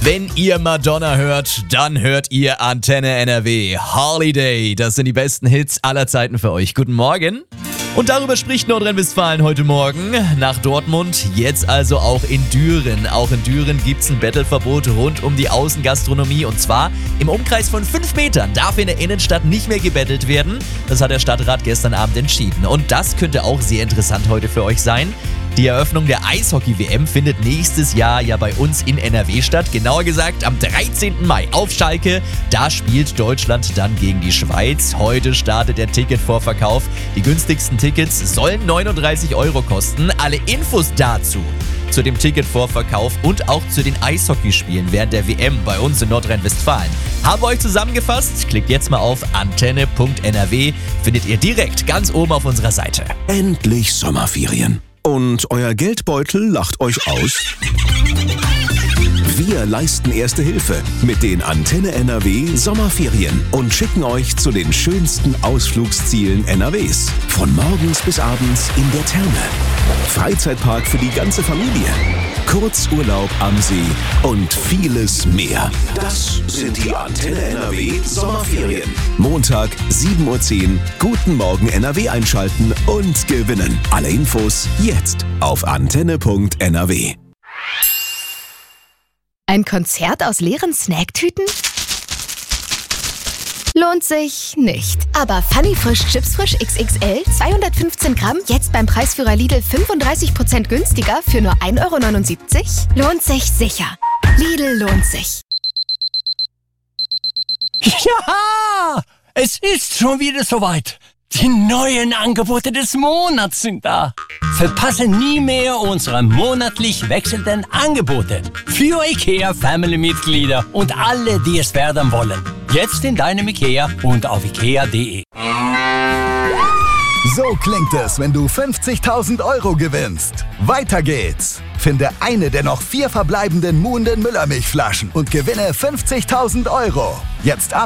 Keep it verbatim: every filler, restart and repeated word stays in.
Wenn ihr Madonna hört, dann hört ihr Antenne N R W. Holiday, das sind die besten Hits aller Zeiten für euch. Guten Morgen. Und darüber spricht Nordrhein-Westfalen heute Morgen nach Dortmund, jetzt also auch in Düren. Auch in Düren gibt es ein Bettelverbot rund um die Außengastronomie und zwar im Umkreis von fünf Metern darf in der Innenstadt nicht mehr gebettelt werden. Das hat der Stadtrat gestern Abend entschieden und das könnte auch sehr interessant heute für euch sein. Die Eröffnung der Eishockey-W M findet nächstes Jahr ja bei uns in N R W statt. Genauer gesagt am dreizehnten Mai auf Schalke. Da spielt Deutschland dann gegen die Schweiz. Heute startet der Ticketvorverkauf. Die günstigsten Tickets sollen neununddreißig Euro kosten. Alle Infos dazu, zu dem Ticketvorverkauf und auch zu den Eishockeyspielen während der W M bei uns in Nordrhein-Westfalen haben wir euch zusammengefasst. Klickt jetzt mal auf antenne punkt n r w. Findet ihr direkt ganz oben auf unserer Seite. Endlich Sommerferien. Und euer Geldbeutel lacht euch aus? Wir leisten Erste Hilfe mit den Antenne N R W Sommerferien und schicken euch zu den schönsten Ausflugszielen N R Ws. Von morgens bis abends in der Therme. Freizeitpark für die ganze Familie. Kurzurlaub am See und vieles mehr. Das sind die Antenne N R W Sommerferien. Montag, sieben Uhr zehn. Guten Morgen N R W einschalten und gewinnen. Alle Infos jetzt auf antenne punkt n r w. Ein Konzert aus leeren Snacktüten? Lohnt sich nicht. Aber Funny Frisch Chips Frisch X X L zweihundertfünfzehn Gramm jetzt beim Preisführer Lidl fünfunddreißig Prozent günstiger für nur ein Euro neunundsiebzig? Lohnt sich sicher. Lidl lohnt sich. Ja, es ist schon wieder soweit. Die neuen Angebote des Monats sind da. Verpasse nie mehr unsere monatlich wechselnden Angebote für IKEA Family-Mitglieder und alle, die es werden wollen. Jetzt in deinem IKEA und auf ikea punkt de. So klingt es, wenn du fünfzigtausend Euro gewinnst. Weiter geht's. Finde eine der noch vier verbleibenden Muhnden Müllermilchflaschen und gewinne fünfzigtausend Euro. Jetzt ab